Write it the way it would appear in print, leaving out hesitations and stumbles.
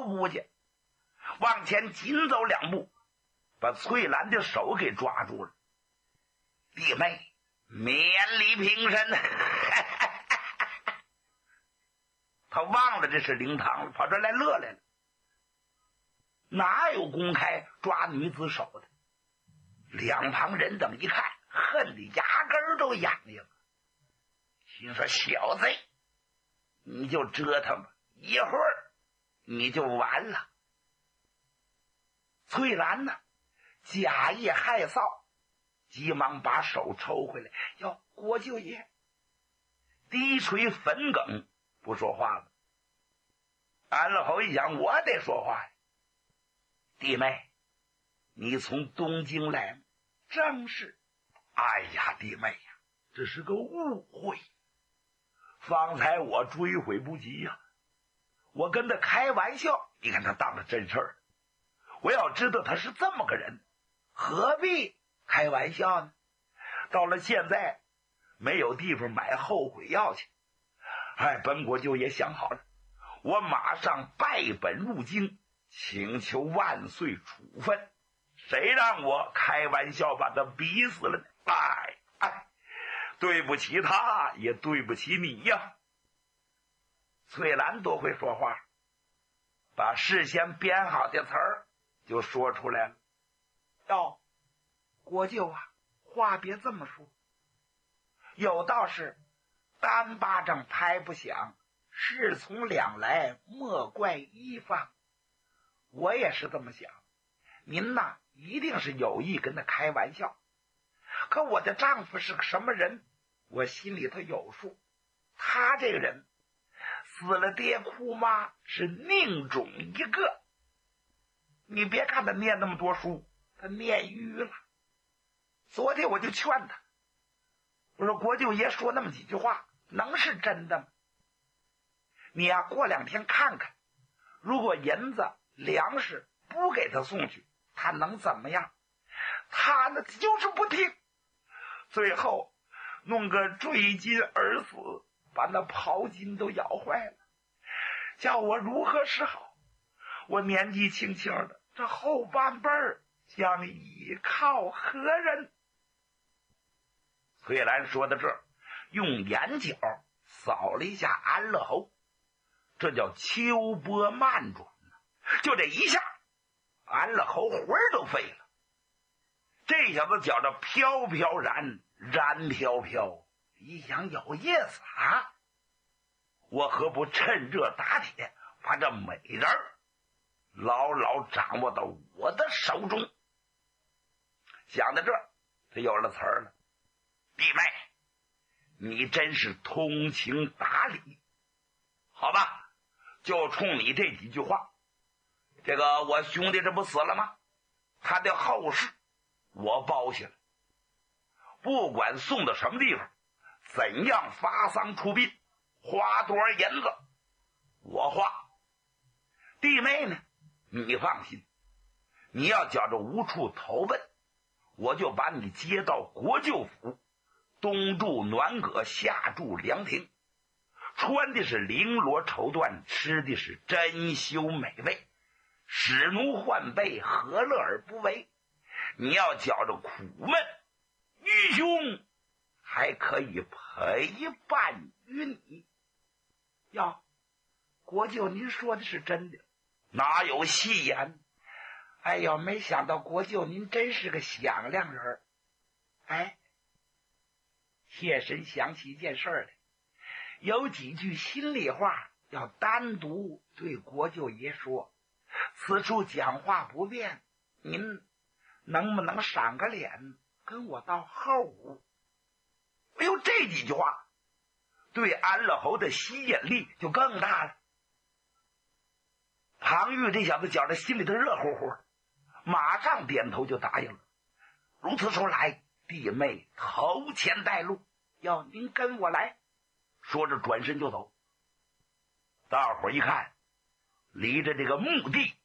顾家，往前紧走2步，把翠兰的手给抓住了。弟妹，免礼平身。他忘了这是灵堂了，跑这来乐来了。哪有公开抓女子手的？两旁人等一看，恨得牙根都痒痒，心说小子，你就折腾吧，一会儿你就完了。翠兰呢，假意害臊，急忙把手抽回来。哟，国舅爷低垂粉梗，不说话了。安乐侯一想，我得说话呀。弟妹，你从东京来吗？正是。哎呀，弟妹呀，这是个误会，方才我追悔不及呀。我跟他开玩笑，你看他当了真事儿。我要知道他是这么个人，何必开玩笑呢？到了现在没有地方买后悔药去。本国舅也想好了，我马上拜本入京，请求万岁处分。谁让我开玩笑把他逼死了呢？对不起他，也对不起你呀。翠兰多会说话，把事先编好的词儿就说出来了。哟，国舅啊，话别这么说。有道是单巴掌拍不响，事从两来莫怪一方。我也是这么想，您呐一定是有意跟他开玩笑。可我的丈夫是个什么人，我心里头有数。他这个人死了爹哭妈，是宁种一个。你别看他念那么多书，他念愚了。昨天我就劝他，我说国舅爷说那么几句话能是真的吗？你呀过2天看看，如果银子粮食不给他送去，他能怎么样？他呢就是不听，最后弄个坠金而死，把那袍金都咬坏了，叫我如何是好？我年纪轻轻的，这后半辈儿将倚靠何人？翠兰说到这儿，用眼角扫了一下安乐侯，这叫秋波慢转。就这一下，安乐侯魂儿都废了。这小子觉着飘飘然，然飘飘，一想有意思啊，我何不趁热打铁，把这美人牢牢掌握到我的手中。想到这儿，他有了词儿了。弟妹，你真是通情达理。好吧，就冲你这几句话，这个我兄弟这不死了吗？他的后事我包下了，不管送到什么地方，怎样发丧出殡，花多少银子我花。弟妹呢，你放心，你要觉着无处投奔，我就把你接到国舅府，东住暖阁，下住凉亭，穿的是绫罗绸缎，吃的是珍馐美味，使奴换辈，何乐而不为？你要觉着苦闷，愚兄还可以陪伴于你。呀，国舅您说的是真的，哪有戏言？哎呦，没想到国舅您真是个响亮人。妾身想起一件事来，有几句心里话要单独对国舅爷说，此处讲话不便，您能不能赏个脸跟我到后屋？哎呦，这几句话对安乐侯的吸引力就更大了。庞玉这小子觉得心里头热乎乎，马上点头就答应了。如此说来，弟妹头前带路，要您跟我来。说着转身就走。大伙一看，离着这个墓地